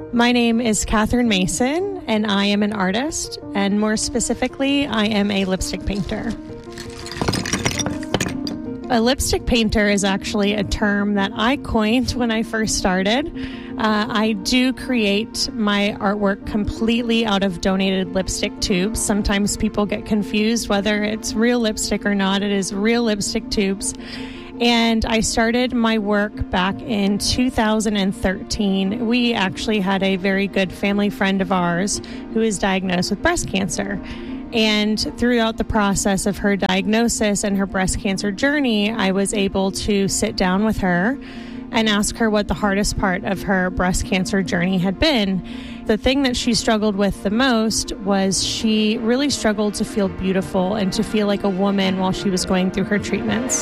My name is Catherine Mason, and I am an artist, and more specifically, I am a lipstick painter. A lipstick painter is actually a term that I coined when I first started. I do create my artwork completely out of donated lipstick tubes. Sometimes people get confused whether it's real lipstick or not. It is real lipstick tubes. And I started my work back in 2013. We actually had a very good family friend of ours who was diagnosed with breast cancer. And throughout the process of her diagnosis and her breast cancer journey, I was able to sit down with her and ask her what the hardest part of her breast cancer journey had been. The thing that she struggled with the most was she really struggled to feel beautiful and to feel like a woman while she was going through her treatments.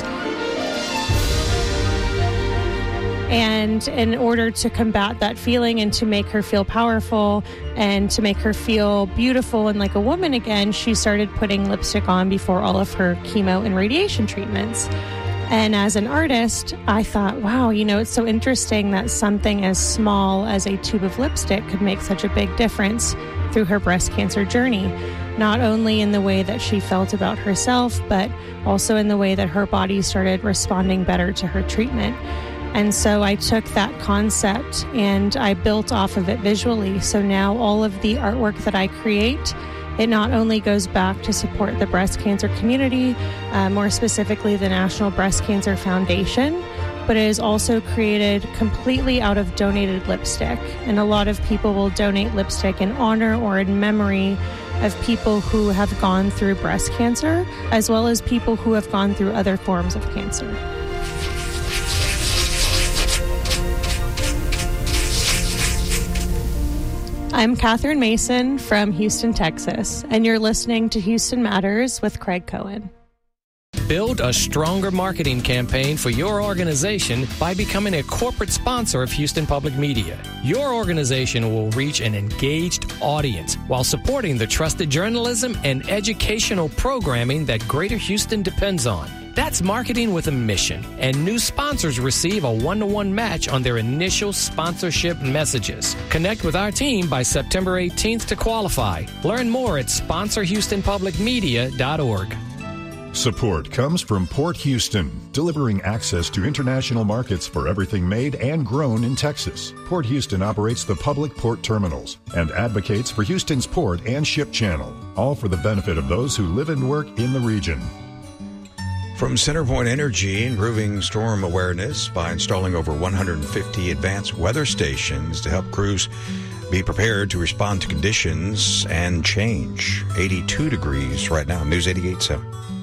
And in order to combat that feeling and to make her feel powerful and to make her feel beautiful and like a woman again, she started putting lipstick on before all of her chemo and radiation treatments. And as an artist, I thought, wow, it's so interesting that something as small as a tube of lipstick could make such a big difference through her breast cancer journey. Not only in the way that she felt about herself, but also in the way that her body started responding better to her treatment. And so I took that concept and I built off of it visually. So now all of the artwork that I create, it not only goes back to support the breast cancer community, more specifically the National Breast Cancer Foundation, but it is also created completely out of donated lipstick. And a lot of people will donate lipstick in honor or in memory of people who have gone through breast cancer, as well as people who have gone through other forms of cancer. I'm Catherine Mason from Houston, Texas, and you're listening to Houston Matters with Craig Cohen. Build a stronger marketing campaign for your organization by becoming a corporate sponsor of Houston Public Media. Your organization will reach an engaged audience while supporting the trusted journalism and educational programming that Greater Houston depends on. That's marketing with a mission, and new sponsors receive a one-to-one match on their initial sponsorship messages. Connect with our team by September 18th to qualify. Learn more at sponsorhoustonpublicmedia.org. Support comes from Port Houston, delivering access to international markets for everything made and grown in Texas. Port Houston operates the public port terminals and advocates for Houston's port and ship channel, all for the benefit of those who live and work in the region. From CenterPoint Energy, improving storm awareness by installing over 150 advanced weather stations to help crews be prepared to respond to conditions and change. 82 degrees right now. News 88.7.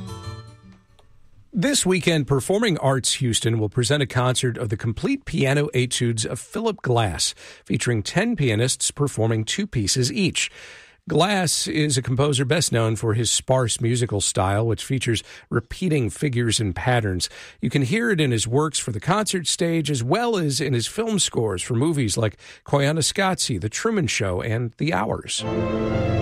This weekend, Performing Arts Houston will present a concert of the complete piano etudes of Philip Glass, featuring 10 pianists performing 2 pieces each. Glass is a composer best known for his sparse musical style, which features repeating figures and patterns. You can hear it in his works for the concert stage, as well as in his film scores for movies like Koyaanisqatsi, The Truman Show, and The Hours.